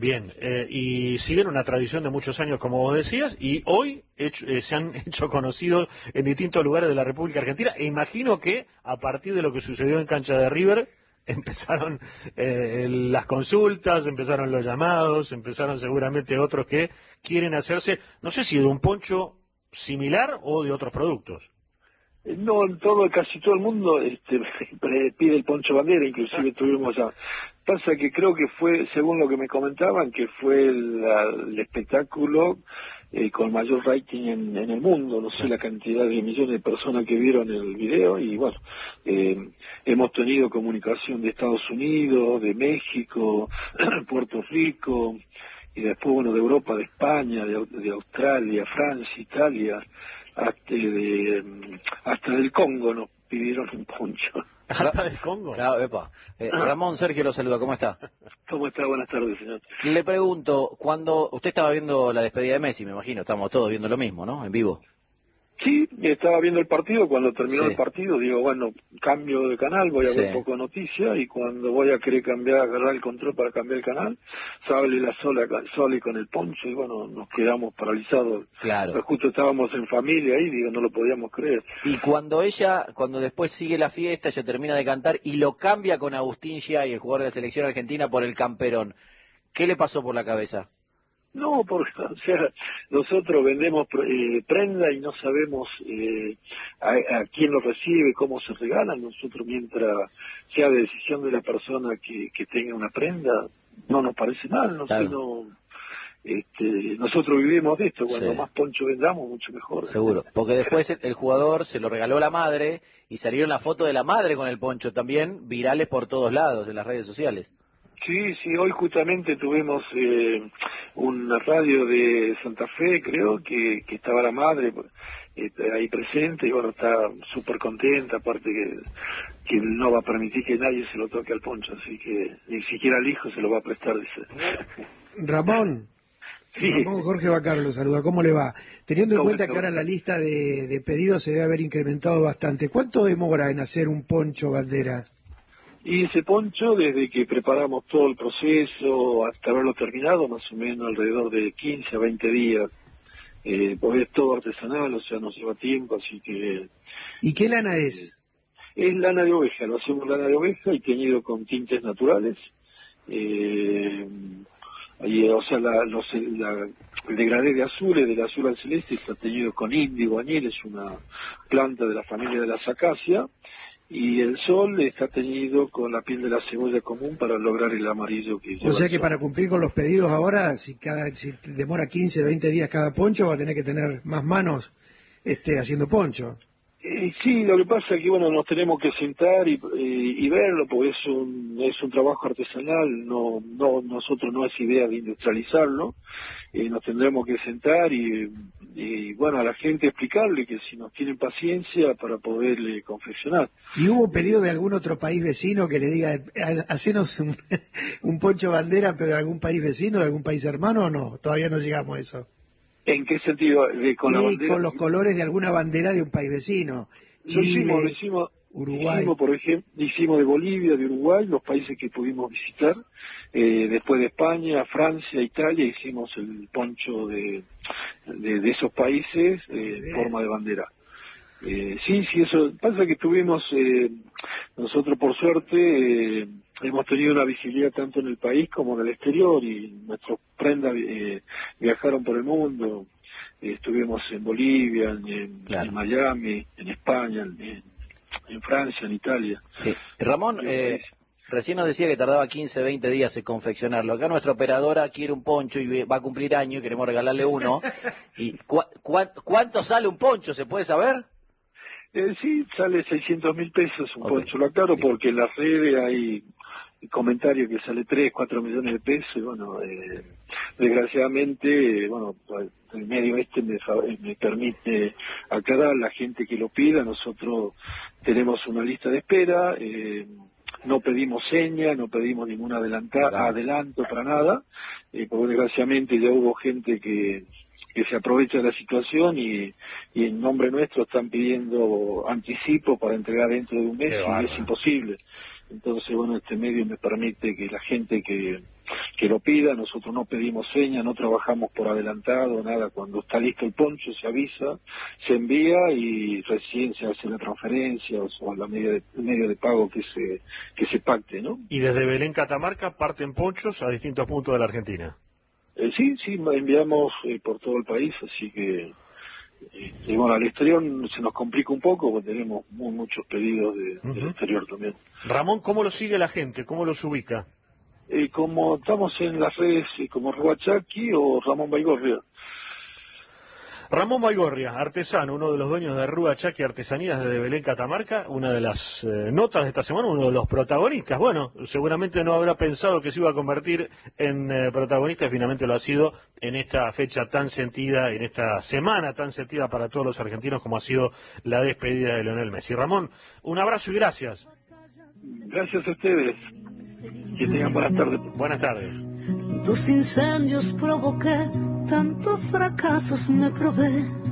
Bien, y siguen una tradición de muchos años, como vos decías, y hoy se han hecho conocidos en distintos lugares de la República Argentina, e imagino que a partir de lo que sucedió en cancha de River, empezaron las consultas, empezaron los llamados, empezaron seguramente otros que quieren hacerse, no sé si de un poncho similar o de otros productos. No, casi todo el mundo pide el poncho bandera, inclusive tuvimos ya. Pasa que creo que fue, según lo que me comentaban, que fue el espectáculo con mayor rating en el mundo, no sé la cantidad de millones de personas que vieron el video, y bueno, hemos tenido comunicación de Estados Unidos, de México, Puerto Rico, y después, bueno, de Europa, de España, de Australia, Francia, Italia, hasta del Congo nos pidieron un poncho. ¿Hasta del Congo? Claro, epa. Ramón, Sergio lo saluda, ¿cómo está? ¿Cómo está? Buenas tardes, señor. Le pregunto, cuando usted estaba viendo la despedida de Messi, me imagino, estamos todos viendo lo mismo, ¿no? En vivo. Sí, estaba viendo el partido, cuando terminó Sí. el partido digo, bueno, cambio de canal, voy a ver un poco de noticias, y cuando voy a querer agarrar el control para cambiar el canal, sale la Sole con el poncho, y bueno, nos quedamos paralizados. Claro. Pero justo estábamos en familia ahí, digo, no lo podíamos creer. Y cuando después sigue la fiesta, ella termina de cantar y lo cambia con Agustín Giai, el jugador de la selección argentina, por el camperón, ¿qué le pasó por la cabeza? No, porque, o sea, nosotros vendemos prenda y no sabemos a quién lo recibe, cómo se regalan. Nosotros, mientras sea de decisión de la persona que tenga una prenda, no nos parece mal. Nosotros vivimos de esto. Cuando más poncho vendamos, mucho mejor. Seguro, porque después el jugador se lo regaló a la madre y salieron las fotos de la madre con el poncho también, virales por todos lados en las redes sociales. Sí, hoy justamente tuvimos una radio de Santa Fe, creo, que estaba la madre ahí presente, y bueno, está súper contenta, aparte que no va a permitir que nadie se lo toque al poncho, así que ni siquiera el hijo se lo va a prestar, dice. Ramón. Sí. Ramón, Jorge Bacaro lo saluda, ¿cómo le va? Teniendo en cuenta que ahora la lista de pedidos se debe haber incrementado bastante, ¿cuánto demora en hacer un poncho bandera? Y ese poncho, desde que preparamos todo el proceso hasta haberlo terminado, más o menos alrededor de 15 a 20 días, porque es todo artesanal, o sea, nos lleva tiempo, así que... ¿Y qué lana es? Es lana de oveja, lo hacemos lana de oveja y teñido con tintes naturales, o sea, el degradé de azules, del azul al celeste, está teñido con índigo añil, es una planta de la familia de las acacias, y el sol está teñido con la piel de la cebolla común para lograr el amarillo que lleva. O sea que para cumplir con los pedidos ahora, si demora 15, 20 días cada poncho, va a tener que tener más manos haciendo poncho. Sí, lo que pasa es que bueno, nos tenemos que sentar y verlo, porque es un trabajo artesanal, nosotros no es idea de industrializarlo, nos tendremos que sentar y bueno, a la gente explicarle que si nos tienen paciencia para poderle confeccionar. ¿Y hubo pedido de algún otro país vecino que le diga, hacenos un poncho bandera, pero de algún país vecino, de algún país hermano, o no? Todavía no llegamos a eso. ¿En qué sentido? ¿Con la bandera? Con los colores de alguna bandera de un país vecino. Chile, Uruguay. Hicimos de Bolivia, de Uruguay, los países que pudimos visitar. Después de España, Francia, Italia, hicimos el poncho de esos países en forma de bandera. Sí, eso pasa que tuvimos, nosotros por suerte hemos tenido una visibilidad tanto en el país como en el exterior, y nuestros prendas viajaron por el mundo. Estuvimos en Bolivia, en Miami, en España, en Francia, en Italia. Sí. Ramón, recién nos decía que tardaba 15, 20 días en confeccionarlo. Acá nuestra operadora quiere un poncho y va a cumplir año y queremos regalarle uno. ¿Y cuánto sale un poncho? ¿Se puede saber? Sí, sale 600.000 pesos un poncho. Lo aclaro porque en las redes hay comentarios que sale 3, 4 millones de pesos, y bueno, desgraciadamente, bueno, el medio me permite aclarar, la gente que lo pida, nosotros tenemos una lista de espera, no pedimos seña, no pedimos ningún adelanto para nada, porque desgraciadamente ya hubo gente que se aprovecha de la situación y en nombre nuestro están pidiendo anticipo para entregar dentro de un mes, y es imposible. Entonces, bueno, este medio me permite que la gente que que lo pida. Nosotros no pedimos señas, no trabajamos por adelantado, nada. Cuando está listo el poncho se avisa, se envía y recién se hace la transferencia o la medio de pago que se pacte, ¿no? Y desde Belén, Catamarca, parten ponchos a distintos puntos de la Argentina. Sí, enviamos por todo el país, así que y bueno, al exterior se nos complica un poco porque tenemos muchos pedidos del exterior también. Ramón, ¿cómo lo sigue la gente? ¿Cómo los ubica? Como estamos en las redes como Ruachaki o Ramón Baigorria. Ramón Baigorria, artesano, uno de los dueños de Rúa Chaki Artesanías de Belén, Catamarca, una de las notas de esta semana, uno de los protagonistas. Bueno, seguramente no habrá pensado que se iba a convertir en protagonista, y finalmente lo ha sido en esta fecha tan sentida, en esta semana tan sentida para todos los argentinos como ha sido la despedida de Lionel Messi. Ramón, un abrazo y gracias. Gracias a ustedes. Que tengan buenas tardes. Buenas tardes. Tus incendios provoqué, tantos fracasos me probé.